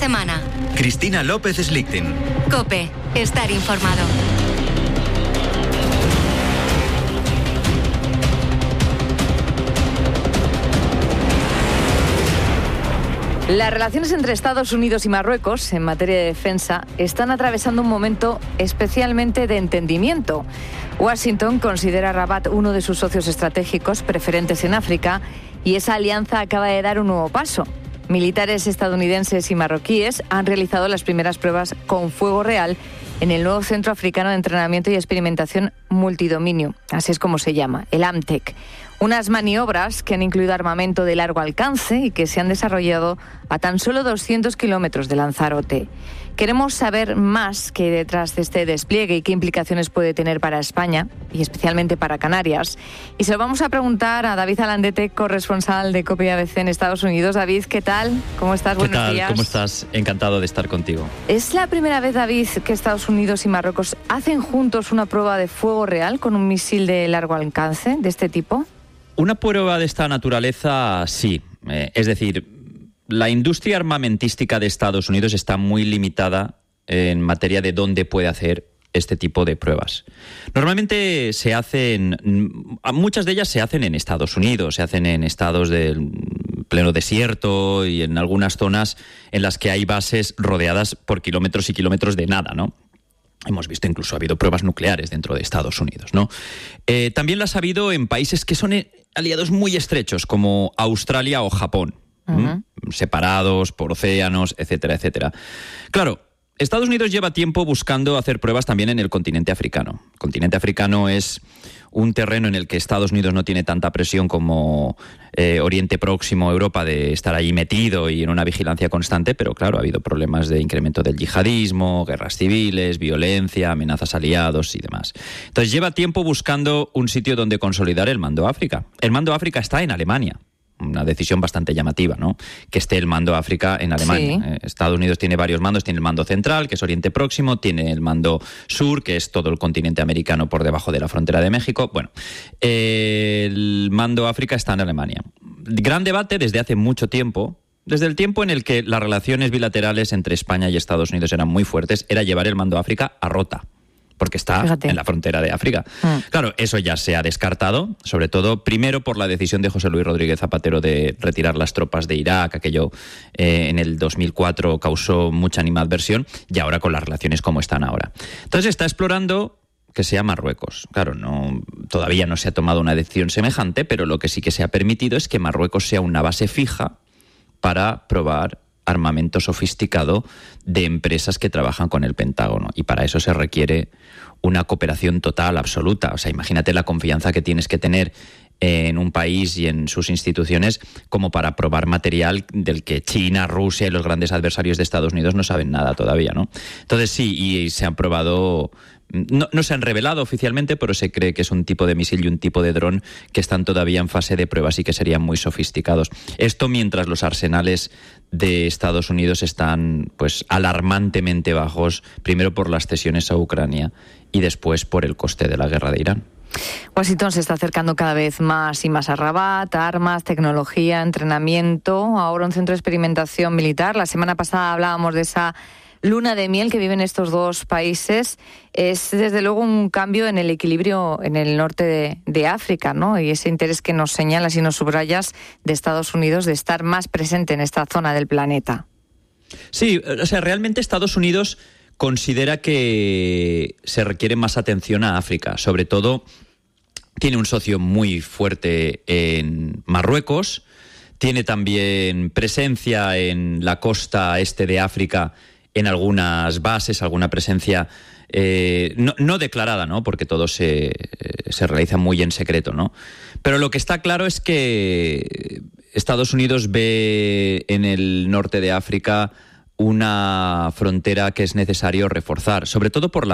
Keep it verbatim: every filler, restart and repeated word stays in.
semana. Cristina López Slichting. COPE. Estar informado. Las relaciones entre Estados Unidos y Marruecos en materia de defensa están atravesando un momento especialmente de entendimiento. Washington considera a Rabat uno de sus socios estratégicos preferentes en África y esa alianza acaba de dar un nuevo paso. Militares estadounidenses y marroquíes han realizado las primeras pruebas con fuego real en el nuevo Centro Africano de Entrenamiento y Experimentación Multidominio, así es como se llama, el AMTEC. Unas maniobras que han incluido armamento de largo alcance y que se han desarrollado a tan solo doscientos kilómetros de Lanzarote. Queremos saber más qué hay detrás de este despliegue y qué implicaciones puede tener para España y especialmente para Canarias. Y se lo vamos a preguntar a David Alandete, corresponsal de COPE y A B C en Estados Unidos. David, ¿qué tal? ¿Cómo estás? ¿Qué Buenos tal? días. ¿Cómo estás? Encantado de estar contigo. ¿Es la primera vez, David, que Estados Unidos y Marruecos hacen juntos una prueba de fuego real con un misil de largo alcance de este tipo? Una prueba de esta naturaleza, sí. Eh, es decir, la industria armamentística de Estados Unidos está muy limitada en materia de dónde puede hacer este tipo de pruebas. Normalmente se hacen, muchas de ellas se hacen en Estados Unidos, se hacen en estados del pleno desierto y en algunas zonas en las que hay bases rodeadas por kilómetros y kilómetros de nada, ¿no? Hemos visto incluso ha habido pruebas nucleares dentro de Estados Unidos, ¿no? Eh, también las ha habido en países que son aliados muy estrechos, como Australia o Japón, uh-huh. separados por océanos, etcétera, etcétera. Claro, Estados Unidos lleva tiempo buscando hacer pruebas también en el continente africano. El continente africano es un terreno en el que Estados Unidos no tiene tanta presión como eh, Oriente Próximo, Europa, de estar ahí metido y en una vigilancia constante, pero claro, ha habido problemas de incremento del yihadismo, guerras civiles, violencia, amenazas a aliados y demás. Entonces lleva tiempo buscando un sitio donde consolidar el mando África. El mando África está en Alemania. Una decisión bastante llamativa, ¿no? Que esté el mando África en Alemania. Sí. Eh, Estados Unidos tiene varios mandos, tiene el mando central, que es Oriente Próximo, tiene el mando sur, que es todo el continente americano por debajo de la frontera de México. Bueno, eh, el mando África está en Alemania. Gran debate desde hace mucho tiempo, desde el tiempo en el que las relaciones bilaterales entre España y Estados Unidos eran muy fuertes, era llevar el mando África a Rota, porque está Fíjate. en la frontera de África. Mm. Claro, eso ya se ha descartado, sobre todo, primero por la decisión de José Luis Rodríguez Zapatero de retirar las tropas de Irak, aquello eh, en el dos mil cuatro causó mucha animadversión, y ahora con las relaciones como están ahora. Entonces está explorando que sea Marruecos. Claro, no, todavía no se ha tomado una decisión semejante, pero lo que sí que se ha permitido es que Marruecos sea una base fija para probar armamento sofisticado de empresas que trabajan con el Pentágono, y para eso se requiere una cooperación total, absoluta. O sea, imagínate la confianza que tienes que tener en un país y en sus instituciones como para probar material del que China, Rusia y los grandes adversarios de Estados Unidos no saben nada todavía, ¿no? Entonces sí, y se han probado. No, no se han revelado oficialmente, pero se cree que es un tipo de misil y un tipo de dron que están todavía en fase de pruebas y que serían muy sofisticados. Esto mientras los arsenales de Estados Unidos están pues alarmantemente bajos, primero por las cesiones a Ucrania y después por el coste de la guerra de Irán. Washington se está acercando cada vez más y más a Rabat, armas, tecnología, entrenamiento, ahora un centro de experimentación militar. La semana pasada hablábamos de esa luna de miel que viven estos dos países. Es desde luego un cambio en el equilibrio en el norte de, de África, ¿no? Y ese interés que nos señalas y nos subrayas de Estados Unidos de estar más presente en esta zona del planeta. Sí, o sea, realmente Estados Unidos considera que se requiere más atención a África. Sobre todo, tiene un socio muy fuerte en Marruecos, tiene también presencia en la costa este de África, en algunas bases, alguna presencia eh, no, no declarada, ¿no? Porque todo se, se realiza muy en secreto, ¿no? Pero lo que está claro es que Estados Unidos ve en el norte de África una frontera que es necesario reforzar, sobre todo por la